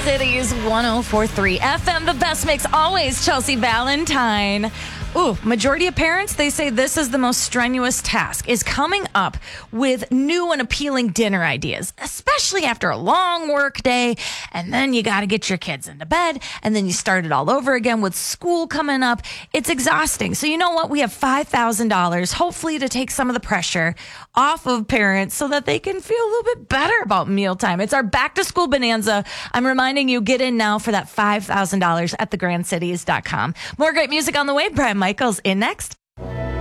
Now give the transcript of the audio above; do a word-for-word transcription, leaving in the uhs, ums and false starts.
Cities one oh four point three F M, the best mix always, Chelsea Valentine. Ooh, majority of parents, they say this is the most strenuous task, is coming up with new and appealing dinner ideas, especially after a long work day. And then you got to get your kids into bed, and then you start it all over again with school coming up. It's exhausting. So you know what? We have five thousand dollars, hopefully to take some of the pressure off of parents so that they can feel a little bit better about mealtime. It's our back to school bonanza. I'm reminding you, get in now for that five thousand dollars at the grand cities dot com. More great music on the way. Brian Michaels in next.